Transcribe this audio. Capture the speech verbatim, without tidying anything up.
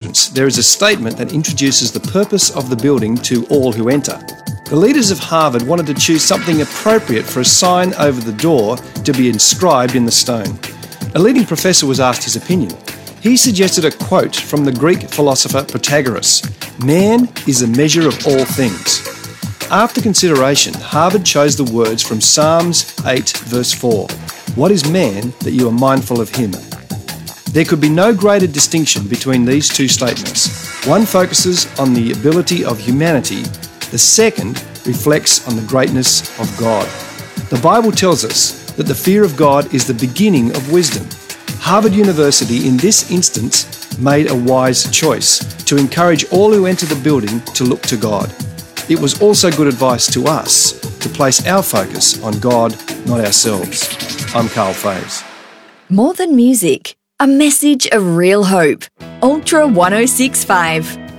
entrance, there is a statement that introduces the purpose of the building to all who enter. The leaders of Harvard wanted to choose something appropriate for a sign over the door to be inscribed in the stone. A leading professor was asked his opinion. He suggested a quote from the Greek philosopher Protagoras, "Man is a measure of all things." After consideration, Harvard chose the words from Psalms eight verse four, "What is man that you are mindful of him?" There could be no greater distinction between these two statements. One focuses on the ability of humanity, the second reflects on the greatness of God. The Bible tells us that the fear of God is the beginning of wisdom. Harvard University, in this instance, made a wise choice to encourage all who enter the building to look to God. It was also good advice to us to place our focus on God, not ourselves. I'm Carl Faves. More than music, a message of real hope. Ultra one oh six point five.